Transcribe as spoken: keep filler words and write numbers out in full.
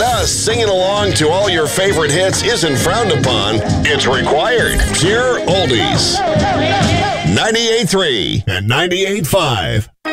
Thus, singing along to all your favorite hits isn't frowned upon, it's required. Pure oldies. ninety-eight point three and ninety-eight point five.